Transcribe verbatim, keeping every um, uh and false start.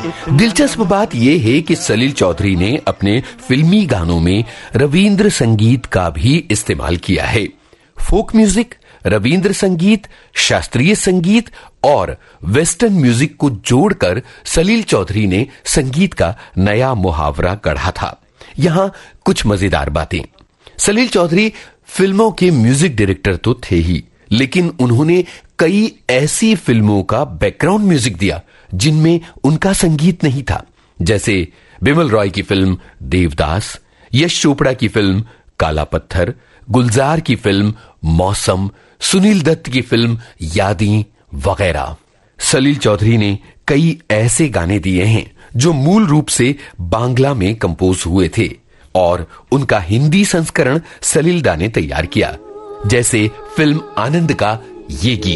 दिलचस्प बात यह है कि सलील चौधरी ने अपने फिल्मी गानों में रविंद्र संगीत का भी इस्तेमाल किया है। फोक म्यूजिक, रविंद्र संगीत, शास्त्रीय संगीत और वेस्टर्न म्यूजिक को जोड़कर सलील चौधरी ने संगीत का नया मुहावरा गढ़ा था। यहां कुछ मजेदार बातें। सलील चौधरी फिल्मों के म्यूजिक डायरेक्टर तो थे ही, लेकिन उन्होंने कई ऐसी फिल्मों का बैकग्राउंड म्यूजिक दिया जिनमें उनका संगीत नहीं था, जैसे बिमल रॉय की फिल्म देवदास, यश चोपड़ा की फिल्म काला पत्थर, गुलजार की फिल्म मौसम, सुनील दत्त की फिल्म यादें वगैरह। सलील चौधरी ने कई ऐसे गाने दिए हैं जो मूल रूप से बांग्ला में कंपोज हुए थे और उनका हिंदी संस्करण सलील दा ने तैयार किया, जैसे फिल्म आनंद का ये गीत।